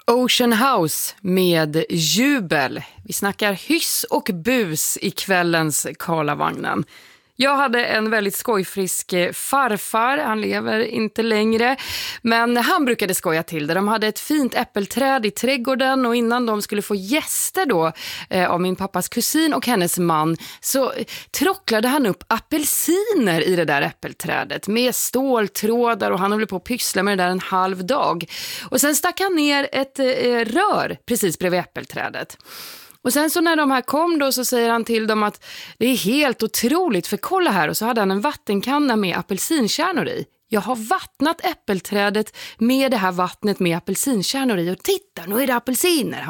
Ocean House med Jubel. Vi snackar hyss och bus i kvällens Karlavagnen. Jag hade en väldigt skojfrisk farfar, han lever inte längre, men han brukade skoja till det. De hade ett fint äppelträd i trädgården och innan de skulle få gäster då av min pappas kusin och hennes man så tråcklade han upp apelsiner i det där äppelträdet med ståltrådar och han höll på att pyssla med det där en halv dag. Och sen stack han ner ett rör precis bredvid äppelträdet. Och sen så när de här kom då så säger han till dem att det är helt otroligt för kolla här och så hade han en vattenkanna med apelsinkärnor i. Jag har vattnat äppelträdet med det här vattnet med apelsinkärnor i och titta nu är det apelsiner.